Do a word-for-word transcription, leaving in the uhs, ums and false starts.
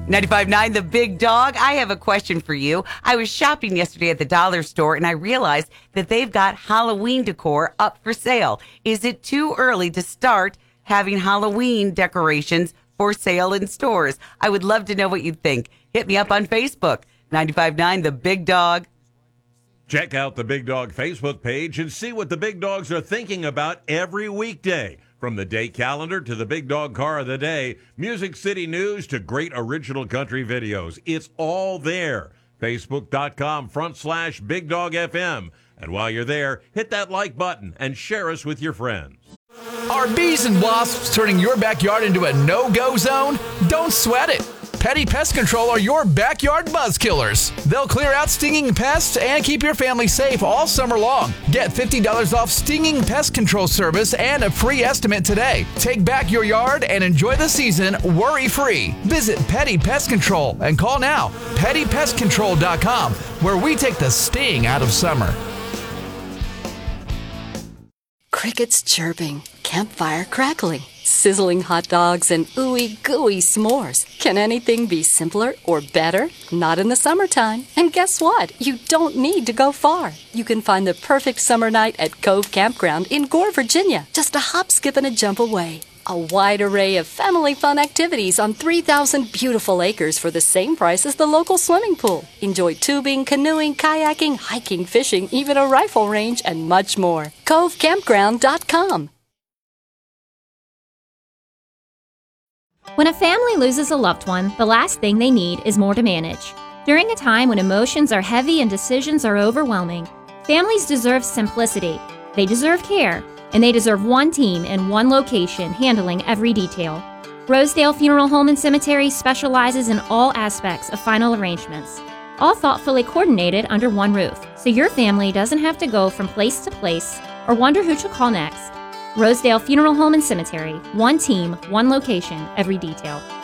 ninety-five point nine The Big Dog. I have a question for you. I was shopping yesterday at the dollar store and I realized that they've got Halloween decor up for sale. Is it too early to start having Halloween decorations for sale in stores? I would love to know what you think. Hit me up on Facebook. ninety-five point nine The Big Dog. Check out the Big Dog Facebook page and see what the Big Dogs are thinking about every weekday. From the day calendar to the Big Dog Car of the Day, Music City News to great original country videos. It's all there. Facebook.com front slash Big Dog F M. And while you're there, hit that like button and share us with your friends. Are bees and wasps turning your backyard into a no-go zone? Don't sweat it. Petty Pest Control are your backyard buzz killers. They'll clear out stinging pests and keep your family safe all summer long. Get fifty dollars off stinging pest control service and a free estimate today. Take back your yard and enjoy the season worry-free. Visit Petty Pest Control and call now, petty pest control dot com, where we take the sting out of summer. Crickets chirping, campfire crackling, sizzling hot dogs, and ooey gooey s'mores. Can anything be simpler or better? Not in the summertime. And guess what? You don't need to go far. You can find the perfect summer night at Cove Campground in Gore, Virginia, just a hop, skip, and a jump away. A wide array of family fun activities on three thousand beautiful acres for the same price as the local swimming pool. Enjoy tubing, canoeing, kayaking, hiking, fishing, even a rifle range, and much more. cove campground dot com. When a family loses a loved one, the last thing they need is more to manage. During a time when emotions are heavy and decisions are overwhelming, families deserve simplicity. They deserve care. And they deserve one team in one location handling every detail. Rosedale Funeral Home and Cemetery specializes in all aspects of final arrangements, all thoughtfully coordinated under one roof, so your family doesn't have to go from place to place or wonder who to call next. Rosedale Funeral Home and Cemetery, one team, one location, every detail.